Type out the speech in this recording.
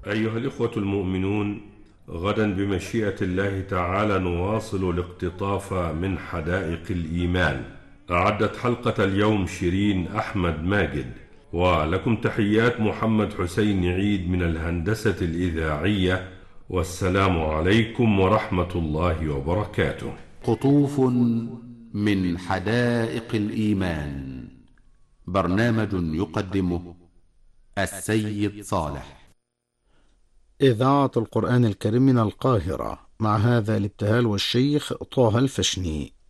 أيها الإخوة المؤمنون، غدا بمشيئة الله تعالى نواصل الاقتطاف من حدائق الإيمان. أعدت حلقة اليوم شيرين أحمد ماجد، ولكم تحيات محمد حسين عيد من الهندسة الإذاعية، والسلام عليكم ورحمة الله وبركاته. قطوف من حدائق الإيمان، برنامج يقدمه السيد صالح. إذاعة القرآن الكريم من القاهرة، مع هذا الابتهال والشيخ طه الفشني.